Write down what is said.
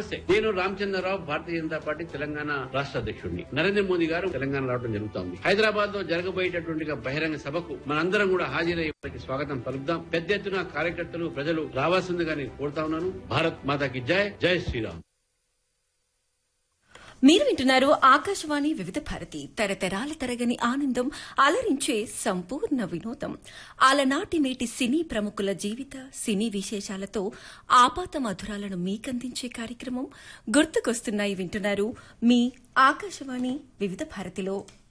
నమస్తే, నేను రామచంద్రరావు, భారతీయ జనతా పార్టీ తెలంగాణ రాష్ట్ర అధ్యక్షుడిని. నరేంద్ర మోదీ గారు తెలంగాణ రావడం జరుగుతోంది. హైదరాబాద్ లో జరగబోయేటటువంటి బహిరంగ సభకు మనందరం కూడా హాజరై వారికి స్వాగతం పలుకుదాం. పెద్ద ఎత్తున కార్యకర్తలు, ప్రజలు రావాల్సిందిగా నేను కోరుతా ఉన్నాను. భారత్ మాతాకి జై, జై శ్రీరామ్. మీరు వింటున్నారు ఆకాశవాణి వివిధ భారతి, తరతరాల తరగని ఆనందం, అలరించే సంపూర్ణ వినోదం. అలనాటి నేటి సినీ ప్రముఖుల జీవిత, సినీ విశేషాలతో ఆపాత మధురాలను మీకందించే కార్యక్రమం గుర్తుకొస్తున్నాయి. వింటున్నారు మీ ఆకాశవాణి వివిధ భారతిలో.